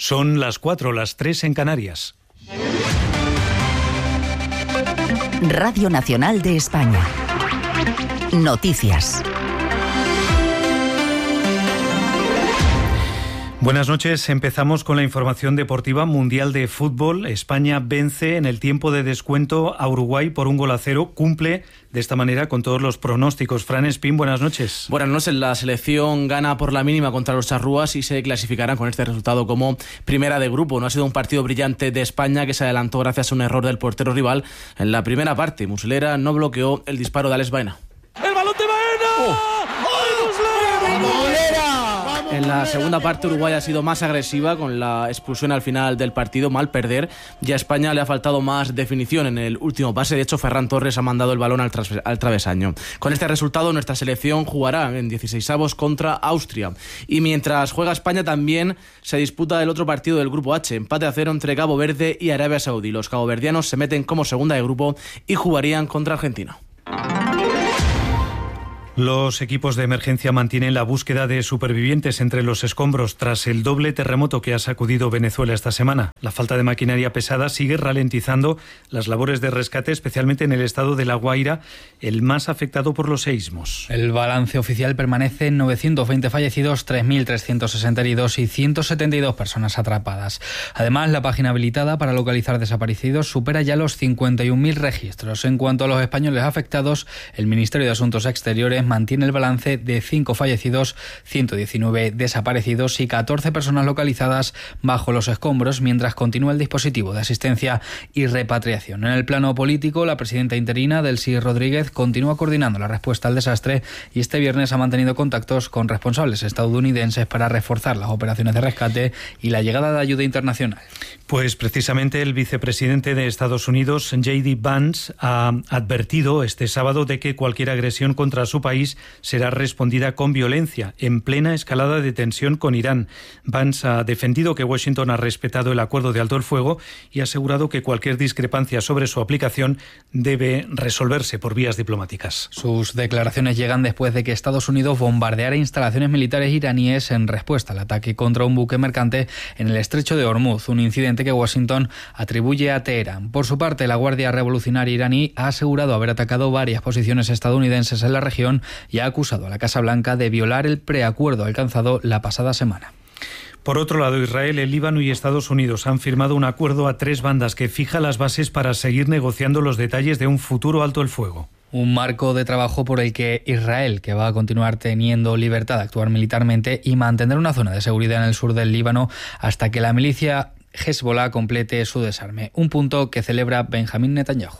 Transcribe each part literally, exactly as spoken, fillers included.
Son las cuatro, las tres en Canarias. Radio Nacional de España. Noticias. Buenas noches. Empezamos con la información deportiva. Mundial de Fútbol. España vence en el tiempo de descuento a Uruguay por un gol a cero. Cumple de esta manera con todos los pronósticos. Fran Espín, buenas noches. Buenas noches. La selección gana por la mínima contra los charrúas y se clasificarán con este resultado como primera de grupo. No ha sido un partido brillante de España, que se adelantó gracias a un error del portero rival en la primera parte. Muslera no bloqueó el disparo de Alex Baena. ¡El balón de Baena! ¡Oh! ¡Ay, Muslera! ¡Muslera! En la segunda parte Uruguay ha sido más agresiva, con la expulsión al final del partido, mal perder, y a España le ha faltado más definición en el último pase. De hecho, Ferran Torres ha mandado el balón al, tras- al travesaño. Con este resultado nuestra selección jugará en dieciseisavos contra Austria, y mientras juega España también se disputa el otro partido del grupo H, empate a cero entre Cabo Verde y Arabia Saudí. Los caboverdianos se meten como segunda de grupo y jugarían contra Argentina. Los equipos de emergencia mantienen la búsqueda de supervivientes entre los escombros tras el doble terremoto que ha sacudido Venezuela esta semana. La falta de maquinaria pesada sigue ralentizando las labores de rescate, especialmente en el estado de La Guaira, el más afectado por los seísmos. El balance oficial permanece en novecientos veinte fallecidos, tres mil trescientos sesenta heridos y ciento setenta y dos personas atrapadas. Además, la página habilitada para localizar desaparecidos supera ya los cincuenta y un mil registros. En cuanto a los españoles afectados, el Ministerio de Asuntos Exteriores mantiene el balance de cinco fallecidos, ciento diecinueve desaparecidos y catorce personas localizadas bajo los escombros, mientras continúa el dispositivo de asistencia y repatriación. En el plano político, la presidenta interina, Delcy Rodríguez, continúa coordinando la respuesta al desastre y este viernes ha mantenido contactos con responsables estadounidenses para reforzar las operaciones de rescate y la llegada de ayuda internacional. Pues precisamente el vicepresidente de Estados Unidos, J D Vance, ha advertido este sábado de que cualquier agresión contra su país será respondida con violencia, en plena escalada de tensión con Irán. Vance ha defendido que Washington ha respetado el acuerdo de alto el fuego y ha asegurado que cualquier discrepancia sobre su aplicación debe resolverse por vías diplomáticas. Sus declaraciones llegan después de que Estados Unidos bombardeara instalaciones militares iraníes en respuesta al ataque contra un buque mercante en el estrecho de Hormuz, un incidente que Washington atribuye a Teherán. Por su parte, la Guardia Revolucionaria iraní ha asegurado haber atacado varias posiciones estadounidenses en la región y ha acusado a la Casa Blanca de violar el preacuerdo alcanzado la pasada semana. Por otro lado, Israel, el Líbano y Estados Unidos han firmado un acuerdo a tres bandas que fija las bases para seguir negociando los detalles de un futuro alto el fuego. Un marco de trabajo por el que Israel, que va a continuar teniendo libertad de actuar militarmente y mantener una zona de seguridad en el sur del Líbano hasta que la milicia Hezbollah complete su desarme. Un punto que celebra Benjamín Netanyahu.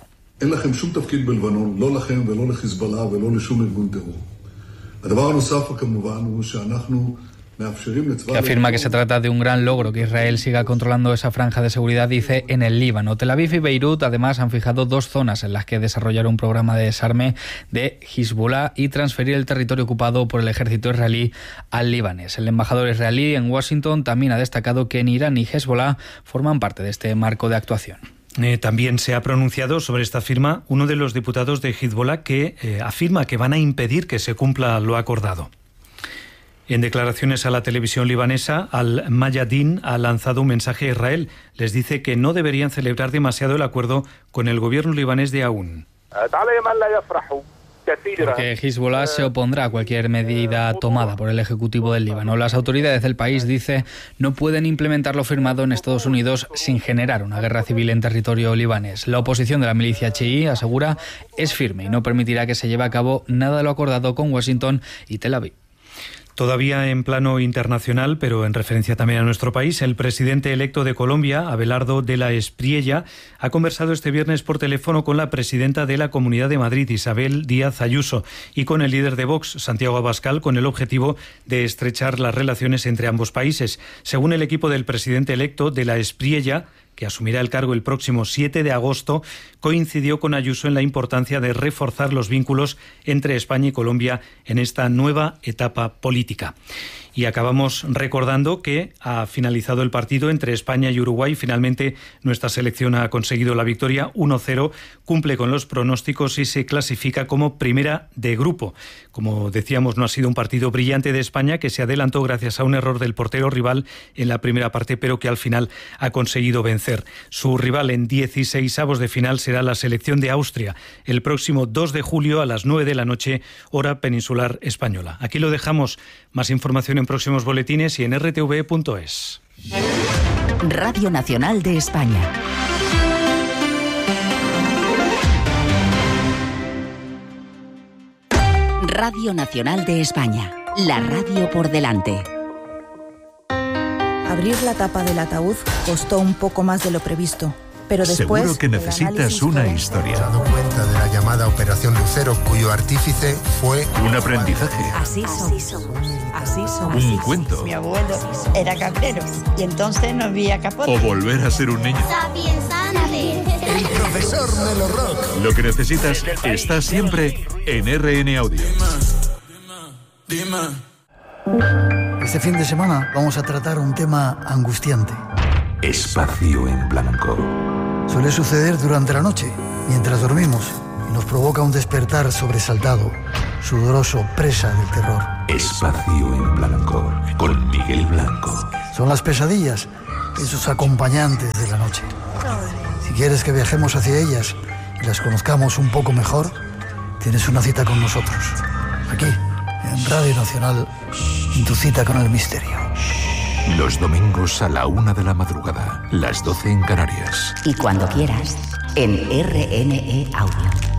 Que afirma que se trata de un gran logro que Israel siga controlando esa franja de seguridad, dice, en el Líbano. Tel Aviv y Beirut además han fijado dos zonas en las que desarrollar un programa de desarme de Hezbollah y transferir el territorio ocupado por el ejército israelí al libanés. El embajador israelí en Washington también ha destacado que ni Irán ni Hezbollah forman parte de este marco de actuación. Eh, también se ha pronunciado sobre esta firma uno de los diputados de Hezbollah que eh, afirma que van a impedir que se cumpla lo acordado. En declaraciones a la televisión libanesa, Al-Mayadin ha lanzado un mensaje a Israel. Les dice que no deberían celebrar demasiado el acuerdo con el gobierno libanés de Aún. Porque Hezbollah se opondrá a cualquier medida tomada por el Ejecutivo del Líbano. Las autoridades del país, dice, no pueden implementar lo firmado en Estados Unidos sin generar una guerra civil en territorio libanés. La oposición de la milicia chií, asegura, es firme y no permitirá que se lleve a cabo nada de lo acordado con Washington y Tel Aviv. Todavía en plano internacional, pero en referencia también a nuestro país, el presidente electo de Colombia, Abelardo de la Espriella, ha conversado este viernes por teléfono con la presidenta de la Comunidad de Madrid, Isabel Díaz Ayuso, y con el líder de Vox, Santiago Abascal, con el objetivo de estrechar las relaciones entre ambos países. Según el equipo del presidente electo de la Espriella, que asumirá el cargo el próximo siete de agosto, coincidió con Ayuso en la importancia de reforzar los vínculos entre España y Colombia en esta nueva etapa política. Y acabamos recordando que ha finalizado el partido entre España y Uruguay. Finalmente nuestra selección ha conseguido la victoria uno cero, cumple con los pronósticos y se clasifica como primera de grupo. Como decíamos, no ha sido un partido brillante de España, que se adelantó gracias a un error del portero rival en la primera parte, pero que al final ha conseguido vencer. Su rival en dieciseisavos de final será la selección de Austria el próximo dos de julio a las nueve de la noche, hora peninsular española. Aquí lo dejamos. Más información en próximos boletines y en r t v punto es. Radio Nacional de España. Radio Nacional de España. La radio por delante. Abrir la tapa del ataúd costó un poco más de lo previsto. Pero después, seguro que necesitas una historia. He dado cuenta de la llamada Operación Lucero, cuyo artífice fue un aprendizaje. Así somos. Así somos. Un cuento. Mi abuelo era campero y entonces no había capote. O volver a ser un niño. el profesor Melo Rock. Lo que necesitas está siempre en R N Audio. Este fin de semana vamos a tratar un tema angustiante. Espacio en blanco. Suele suceder durante la noche, mientras dormimos, y nos provoca un despertar sobresaltado, sudoroso, presa del terror. Espacio en blanco, con Miguel Blanco. Son las pesadillas, esos acompañantes de la noche. Si quieres que viajemos hacia ellas y las conozcamos un poco mejor, tienes una cita con nosotros. Aquí, en Radio Nacional, en tu cita con el misterio. Los domingos a la una de la madrugada, las doce en Canarias. Y cuando quieras, en R N E Audio.